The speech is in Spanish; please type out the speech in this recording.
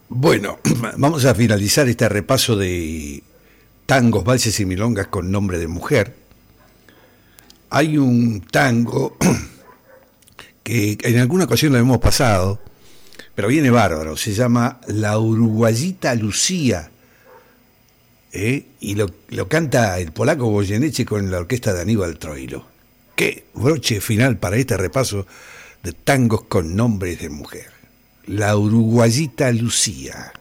Bueno, vamos a finalizar este repaso de tangos, valses y milongas con nombre de mujer. Hay un tango que en alguna ocasión lo hemos pasado, pero viene bárbaro, se llama La Uruguayita Lucía, y lo canta el polaco Goyeneche con la orquesta de Aníbal Troilo. Qué broche final para este repaso de tangos con nombres de mujer. La Uruguayita Lucía.